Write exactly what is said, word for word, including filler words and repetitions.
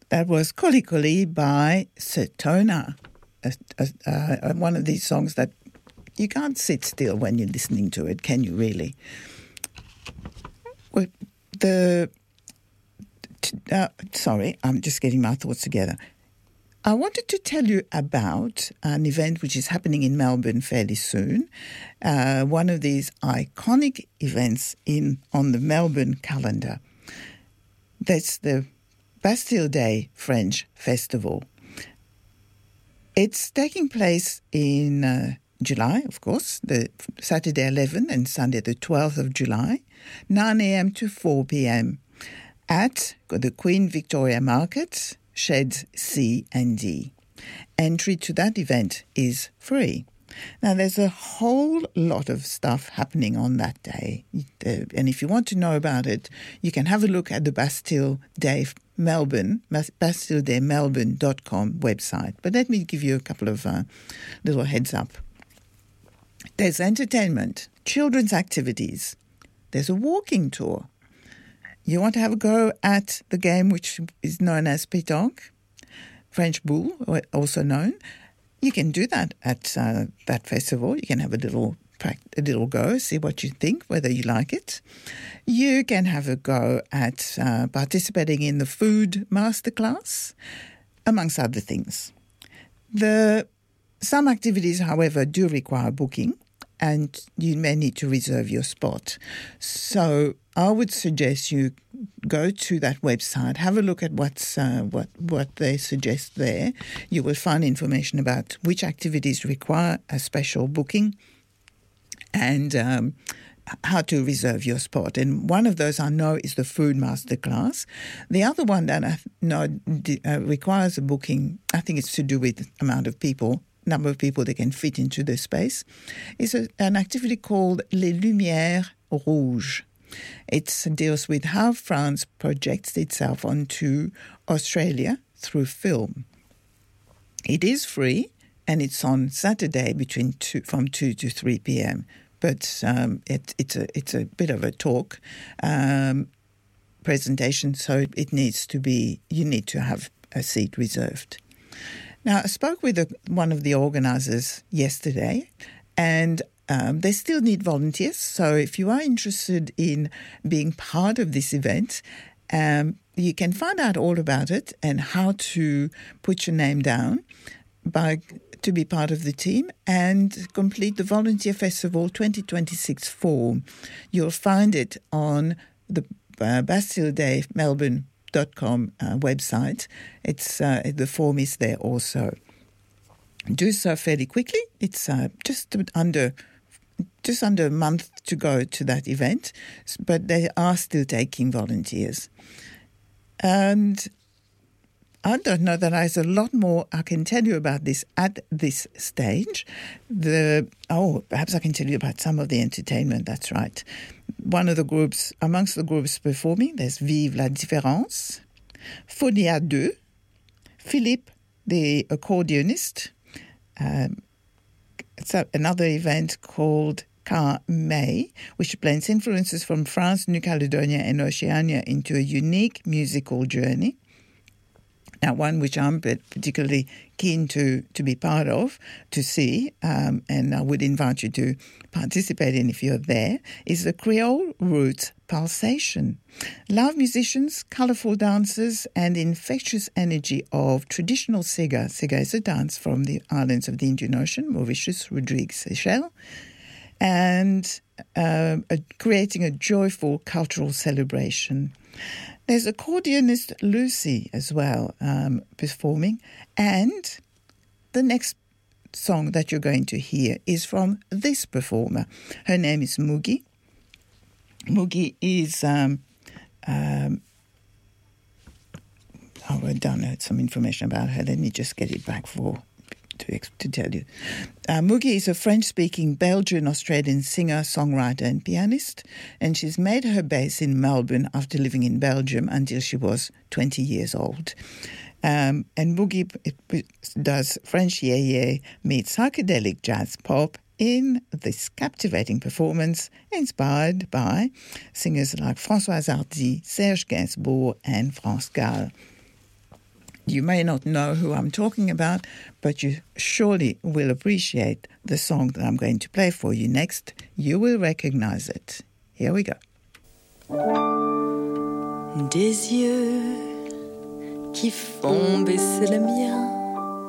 That was Coli Coli by Setona, uh, uh, uh, one of these songs that you can't sit still when you're listening to it, can you really? Well, the uh, sorry, I'm just getting my thoughts together. I wanted to tell you about an event which is happening in Melbourne fairly soon, uh, one of these iconic events in on the Melbourne calendar. That's the Bastille Day French Festival. It's taking place in uh, July, of course, the Saturday eleventh and Sunday the twelfth of July, nine a.m. to four p.m. at the Queen Victoria Market, Sheds C and D. Entry to that event is free. Now, there's a whole lot of stuff happening on that day. And if you want to know about it, you can have a look at the Bastille Day Melbourne, bastille day melbourne dot com website. But let me give you a couple of uh, little heads up. There's entertainment, children's activities. There's a walking tour. You want to have a go at the game which is known as pétanque, French boule, also known. You can do that at uh, that festival. You can have a little a little go, see what you think, whether you like it. You can have a go at uh, participating in the food masterclass, amongst other things. The some activities, however, do require booking, and you may need to reserve your spot. So I would suggest you go to that website, have a look at what's uh, what what they suggest there. You will find information about which activities require a special booking and um, how to reserve your spot. And one of those I know is the food masterclass. The other one that I know uh, requires a booking, I think it's to do with the amount of people, number of people that can fit into the space, is a, an activity called Les Lumières Rouges. It deals with how France projects itself onto Australia through film. It is free, and it's on Saturday between two, from two to three p.m. But um, it, it's a it's a bit of a talk um, presentation, so it needs to be. You need to have a seat reserved. Now, I spoke with a, one of the organisers yesterday, and Um, they still need volunteers, so if you are interested in being part of this event, um, you can find out all about it and how to put your name down by to be part of the team and complete the Volunteer Festival twenty twenty-six form. You'll find it on the uh, bastille day melbourne dot com uh, website. It's uh, the form is there also. Do so fairly quickly. It's uh, just under... just under a month to go to that event, but they are still taking volunteers. And I don't know that there's a lot more I can tell you about this at this stage. The Oh, perhaps I can tell you about some of the entertainment, that's right. One of the groups, amongst the groups performing, there's Vive la Différence, Folie à deux, Philippe, the accordionist, um, It's another event called Car May, which blends influences from France, New Caledonia and Oceania into a unique musical journey. Now, one which I'm particularly keen to, to be part of, to see, um, and I would invite you to participate in if you're there, is the Creole Roots Pulsation. Live musicians, colourful dancers, and infectious energy of traditional Sega. Sega is a dance from the islands of the Indian Ocean, Mauritius, Rodrigues, Seychelles, and uh, a, creating a joyful cultural celebration. There's accordionist Lucy as well um, performing, and the next song that you're going to hear is from this performer. Her name is Mugi. Mugi is, um, um, oh, I don't know some information about her. Let me just get it back for to, to tell you. Uh, Mugi is a French-speaking Belgian-Australian singer, songwriter and pianist, and she's made her base in Melbourne after living in Belgium until she was twenty years old. Um, and Mugi does French yeye meets psychedelic jazz pop in this captivating performance inspired by singers like Françoise Hardy, Serge Gainsbourg and France Gall. You may not know who I'm talking about, but you surely will appreciate the song that I'm going to play for you next. You will recognize it. Here we go. Des yeux qui font baisser le mien,